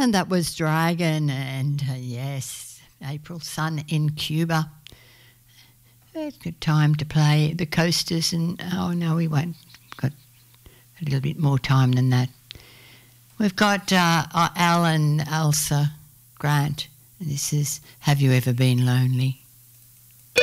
And that was Dragon and, yes, April Sun in Cuba. It's good time to play the Coasters and, oh no, we won't. Got a little bit more time than that. We've got Alan Elsa Grant. And this is Have You Ever Been Lonely?